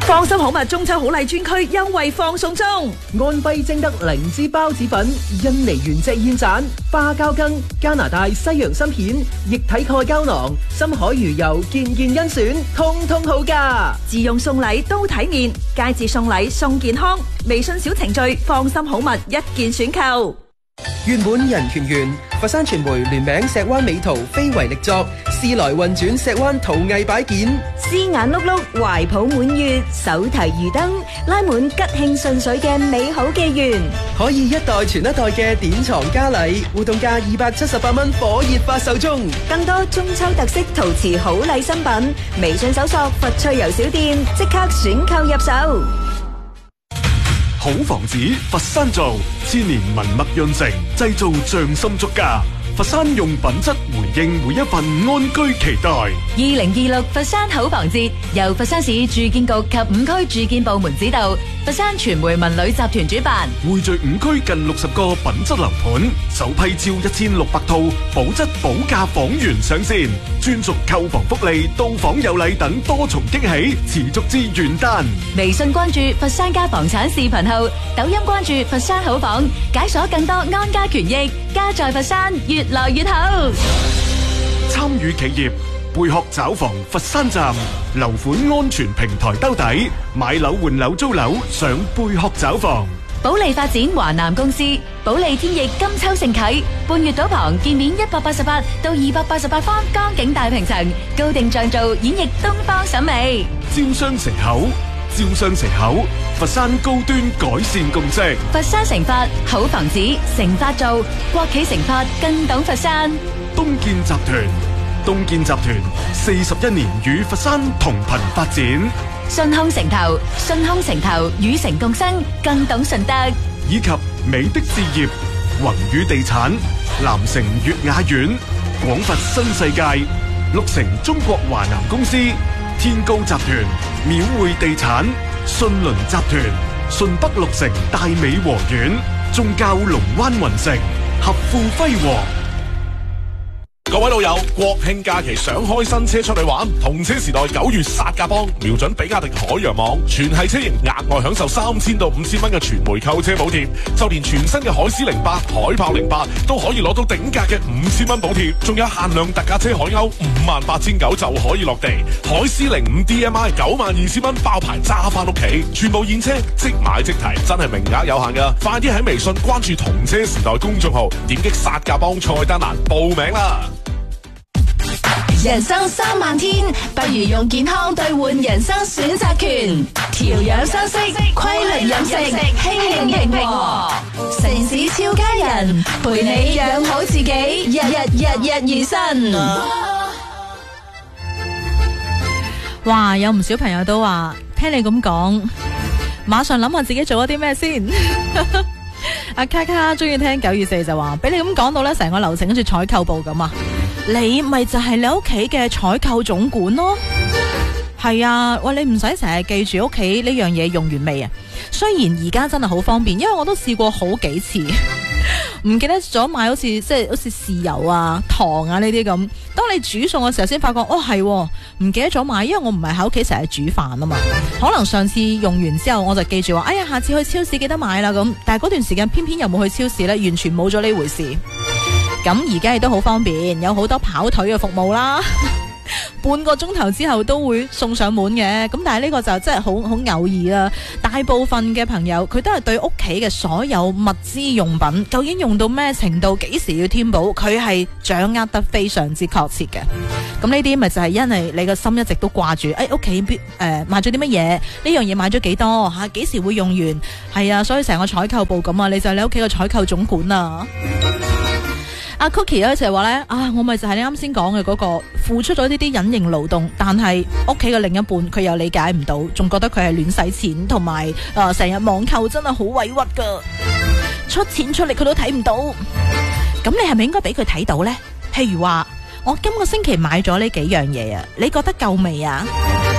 放心好物中秋好禮專區優惠放送中， 安徽精德靈芝包子粉、印尼原隻煙盞、花膠羹、加拿大西洋參片、液體鈣膠囊、深海魚油件件甄選，通通好價。 自用送禮都體面，佳節送禮送健康。微信小程序放心好物一件選購。 月滿人團圓，佛山傳媒聯名石灣美圖非遺力作，時來運轉石灣陶藝擺件， 絲眼碌碌，懷抱滿月，手提魚燈，拉滿吉慶順水嘅美好紀元。 可以一代傳一代嘅典藏嘉禮，活動價278蚊，火熱發售中。 更多中秋特色陶瓷好禮新品，微信搜索佛趣遊小店，即刻選購入手。 好房子，佛山造，千年文墨潤成，製造匠心足家。佛山用品質回應每一份安居期待。 2026佛山好房節由佛山市住建局及5區住建部門指導，佛山傳媒文旅集團主辦， 匯聚5區近60個品質樓盤，首批超1600套保質保價房源上線，專屬購房福利、到訪有禮等多重驚喜，持續至元旦。 微信關注佛山家房產視頻號，抖音關注佛山好房，解鎖更多安家權益，家在佛山越來越好。 參與企業貝殼找房佛山站樓款安全平台兜底，買樓換樓租樓上貝殼找房。 保利發展華南公司，保利天翼金秋盛啟，半月島旁建面188到288方江景大平層，高定像造演繹東方審美。 招商城口，佛山高端改善共識。 佛山成發好房子，成發造，國企成發更懂佛山。 東建集團41年與佛山同頻發展。 信康城投與城共生，更懂順德。 以及美的置業、宏宇地產、南城悅雅苑、廣佛新世界、綠城中國華南公司、天高集團、廟匯地產、信倫集團、順北綠城大美和苑、宗教龍灣雲城、合富輝煌。 各位老友，國慶假期想開新車出去玩，同車時代9月殺價幫，瞄準比亞迪海洋網，全系車型額外享受3000到5000蚊嘅全枚購車補貼，就連全新嘅海獅08、海豹08都可以攞到頂格嘅5000蚊補貼，仲有限量特價車海鷗58900就可以落地，海獅05 DMI 92000蚊包牌揸翻屋企，全部現車即買即提，真係名額有限噶，快啲喺微信關注同車時代公眾號，點擊殺價幫菜單欄報名啦！ 人生3萬天，不如用健康兌換人生選擇權。調養生息，規律飲食，輕盈平和。城市超家人，陪你養好自己，日如新。 哇！有唔少朋友都話，聽你咁講，馬上諗下自己做咗啲咩先。阿卡卡中意聽9月4就話，俾你咁講到咧，成個流程好似採購部咁啊！你咪就係你屋企嘅採購總管咯。係啊，喂，你唔使成日記住屋企呢樣嘢用完未啊？雖然而家真係好方便，因為我都試過好幾次，唔記得咗買好似豉油啊、糖啊呢啲咁。當你煮餸嘅時候先發覺，係唔記得咗買，因為我唔係喺屋企成日煮飯啊嘛。可能上次用完之後我就記住話，哎呀，下次去超市記得買啦咁。但係嗰段時間偏偏又冇去超市呢，完全冇咗呢回事。咁而家亦都好方便，有好多跑腿嘅服務啦，半個鐘頭之後都會送上門嘅。咁但係呢個就真係好偶爾啦。大部分嘅朋友佢都係對屋企嘅所有物資用品究竟用到咩程度，幾時要添補，佢係掌握得非常之確切嘅。咁呢啲咪就係因為你個心一直都掛住，屋企買咗啲乜嘢，呢樣嘢買咗幾多吓，幾時會用完，係啊，所以成個採購部咁啊，你就係你屋企嘅採購總管啊。阿 Cookie 咧就係話咧，我咪就係你啱先講嘅嗰個付出咗呢啲隱形勞動，但係屋企嘅另一半佢又理解唔到，仲覺得佢係亂使錢，同埋成日網購真係好委屈噶，出錢出力佢都睇唔到。咁你係咪應該俾佢睇到呢？譬如話我今個星期買咗呢幾樣嘢啊，你覺得夠未啊？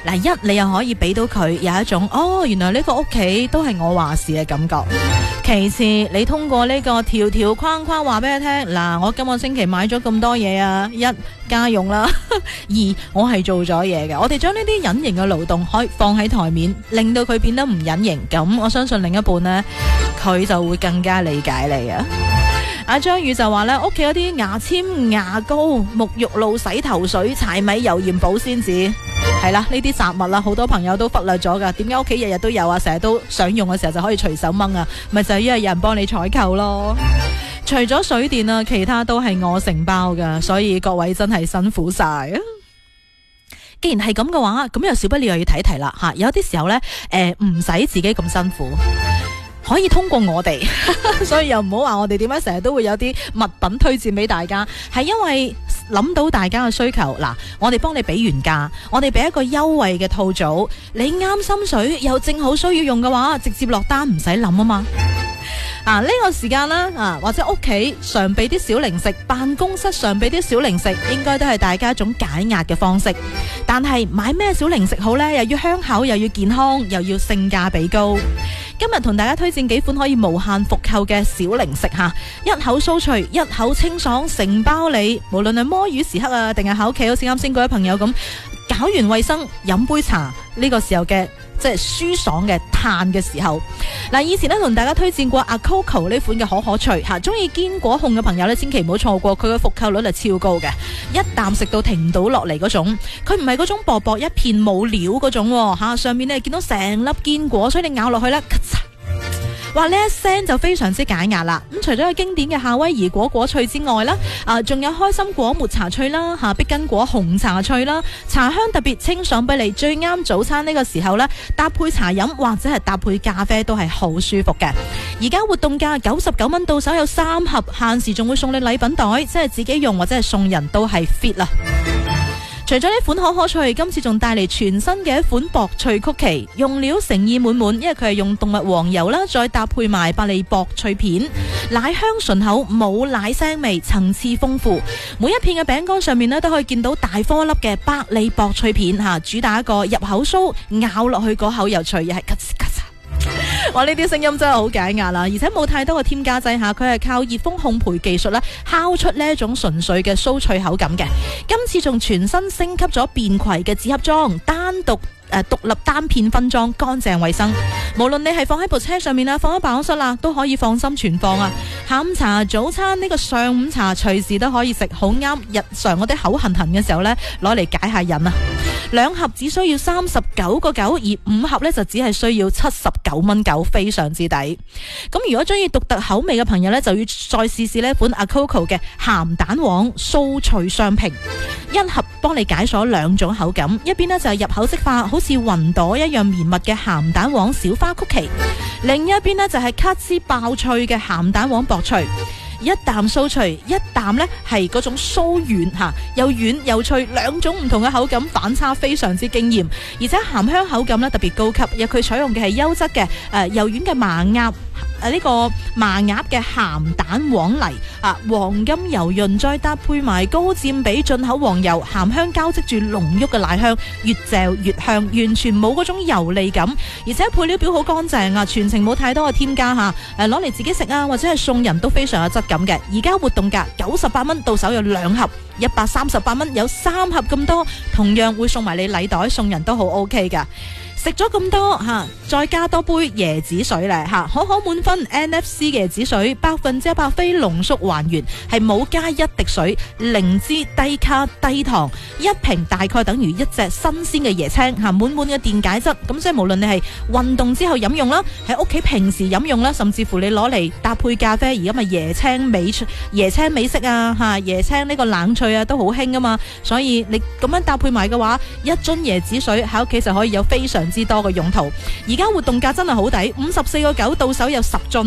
嗱，一你又可以俾到佢有一種原來呢個屋企都係我話事嘅感覺。其次，你通過呢個條條框框話俾佢聽，嗱，我今個星期買咗咁多嘢啊，一家用啦，二我係做咗嘢嘅。我哋將呢啲隱形嘅勞動可以放喺台面，令到佢變得唔隱形。咁我相信另一半呢，佢就會更加理解你啊。阿張宇就話咧，屋企嗰啲牙籤、牙膏、沐浴露、洗頭水、柴米油鹽保鮮紙，係啦，呢啲雜物啦，好多朋友都忽略咗噶。點解屋企日日都有啊？成日都想用嘅時候就可以隨手掹啊？咪就係因為有人幫你採購咯。除咗水電啊，其他都係我承包噶，所以各位真係辛苦晒啊！既然係咁嘅話，咁又少不了又要睇睇啦吓。有啲時候呢，唔使自己咁辛苦。可以通過我哋，所以又唔好話我哋點解成日都會有啲物品推薦俾大家，係因為諗到大家嘅需求。嗱，我哋幫你俾原價，我哋俾一個優惠嘅套組，你啱心水又正好需要用嘅話，直接落單唔使諗啊嘛。呢個時間啦，或者屋企常備啲小零食，辦公室常備啲小零食，應該都係大家一種解壓嘅方式。但係買咩小零食好呢？又要香口，又要健康，又要性價比高。今日同大家推薦幾款可以無限復購嘅小零食吓，一口酥脆，一口清爽，承包你。無論係摸魚時刻啊，定係喺屋企，好似啱先嗰位朋友咁，搞完衛生，飲杯茶呢個時候嘅。即係舒爽嘅嘆嘅時候，嗱，以前咧同大家推薦過阿 Coco 呢款嘅可可脆吓，中意堅果控嘅朋友咧，千祈唔好錯過，佢嘅復購率係超高嘅，一啖食到停唔到落嚟嗰種，佢唔係嗰種薄薄一片冇料嗰種吓，上面咧見到成粒堅果，所以你咬落去咧，咔嚓，哇！呢一聲就非常之解壓啦。咁除咗有經典嘅夏威夷果果脆之外啦，仲有開心果抹茶脆啦，碧根果紅茶脆啦，茶香特別清爽俾你，最啱早餐呢個時候呢，搭配茶飲或者係搭配咖啡都係好舒服嘅。而家活動價99蚊到手有3盒，限時仲會送你禮品袋，即係自己用或者係送人都係 fit 啦。除咗呢款可可脆，今次仲帶嚟全新嘅一款薄脆曲奇，用料誠意滿滿，因為佢係用動物黃油啦，再搭配埋百利薄脆片，奶香順口，冇奶腥味，層次豐富。每一片嘅餅乾上面呢，都可以見到大顆粒嘅百利薄脆片吓，主打一個入口酥，咬落去嗰口又脆，又係咔嚓咔嚓。哇！呢啲聲音真係好解壓啦，而且冇太多嘅添加劑下，佢係靠熱風烘焙技術咧烤出呢一種純粹嘅酥脆口感嘅。今次仲全新升級咗便攜嘅紙盒裝，單獨獨立單片分裝，乾淨衛生。無論你係放喺部車上面啊，放喺辦公室啦，都可以放心存放啊。下午茶、早餐呢個上午茶，隨時都可以食，好啱日常嗰啲口痕痕嘅時候呢，攞嚟解下癮啊。2盒只需要39.9，而5盒呢就只係需要79.9蚊，非常之抵。咁如果中意獨特口味嘅朋友呢，就要再試試呢款阿 Coco 嘅鹹蛋黃酥脆雙拼，一盒幫你解鎖2種口感，一邊呢就係入口即化，好似雲朵一樣綿密嘅鹹蛋黃小花曲奇，另一邊呢就係卡茲爆脆嘅鹹蛋黃薄脆。一啖酥脆，一啖呢係嗰種酥軟吓，又軟又脆，2種唔同嘅口感反差非常之驚艷，而且鹹香口感呢特別高級，因為佢採用嘅係優質嘅柔軟嘅麻鴨。呢個麻鴨嘅鹹蛋黃泥黃金油潤，再搭配埋高佔比進口黃油，鹹香交織住濃郁嘅奶香，越嚼越香，完全冇嗰種油膩感，而且配料表好乾淨啊，全程冇太多嘅添加吓，攞嚟自己食啊，或者係送人都非常有質感嘅。而家活動價98蚊到手有2盒，138蚊有3盒咁多，同樣會送埋你禮袋，送人都好 OK 噶。食咗咁多再加多杯椰子水咧可可滿分 NFC 椰子水100%非濃縮還原，係冇加1滴水，零脂低卡低糖，一瓶大概等於一隻新鮮嘅椰青滿滿嘅電解質。咁即係無論你係運動之後飲用啦，喺屋企平時飲用啦，甚至乎你攞嚟搭配咖啡，而家咪椰青美式啊椰青呢個冷萃啊都好興啊嘛，所以你咁樣搭配埋嘅話，一樽椰子水喺屋企就可以有非常之多嘅用途。而家活動價真係好抵，54.9到手有10樽。